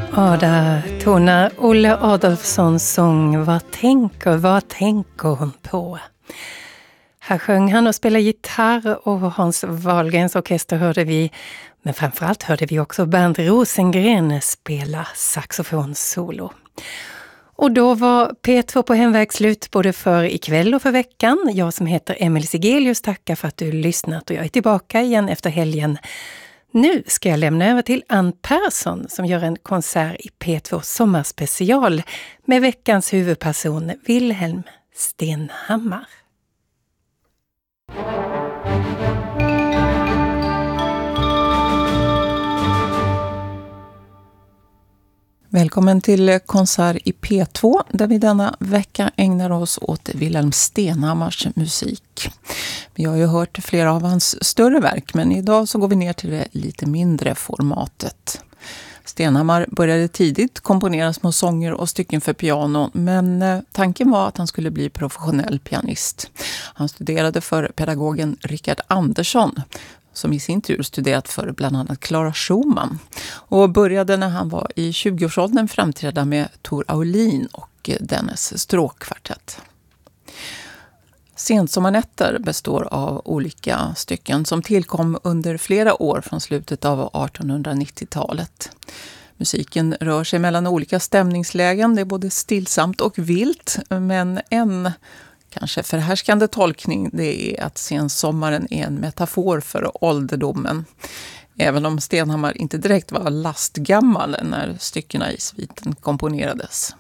Ja, där tonar Olle Adolfssons sång Vad tänker hon på? Här sjöng han och spelade gitarr och Hans Wahlgrens orkester hörde vi. Men framförallt hörde vi också Bernt Rosengren spela saxofonsolo. Och då var P2 på hemväg slut både för ikväll och för veckan. Jag som heter Emil Sigelius tackar för att du lyssnat och jag är tillbaka igen efter helgen. Nu ska jag lämna över till Ann Persson som gör en konsert i P2 sommarspecial med veckans huvudperson Wilhelm Stenhammar. Välkommen till konsert i P2 där vi denna vecka ägnar oss åt Wilhelm Stenhammars musik. Vi har ju hört flera av hans större verk men idag så går vi ner till det lite mindre formatet. Stenhammar började tidigt komponera små sånger och stycken för piano men tanken var att han skulle bli professionell pianist. Han studerade för pedagogen Richard Andersson som i sin tur studerat för bland annat Clara Schumann och började när han var i 20-årsåldern framträda med Tor Aulin och dennes stråkkvartett. Sensommarnätter består av olika stycken som tillkom under flera år från slutet av 1890-talet. Musiken rör sig mellan olika stämningslägen, det är både stillsamt och vilt, men en kanske förhärskande tolkning det är att sensommaren är en metafor för ålderdomen. Även om Stenhammar inte direkt var lastgammal när styckena i sviten komponerades.